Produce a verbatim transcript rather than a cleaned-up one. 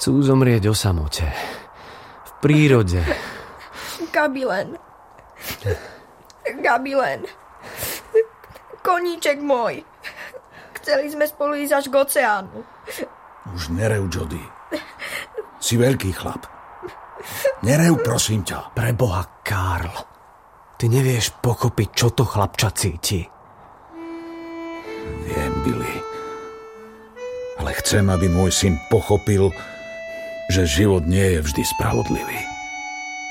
Chcú zomrieť o samote. V prírode. Gabilen. Gabilen. Koníček môj. Chceli sme spolu ísť až k oceánu. Už nerev, Jody. Si veľký chlap. Nerev, prosím ťa. Preboha, Karl. Ty nevieš pochopiť, čo to chlapča cíti. Viem, Billy. Ale chcem, aby môj syn pochopil, že život nie je vždy spravodlivý.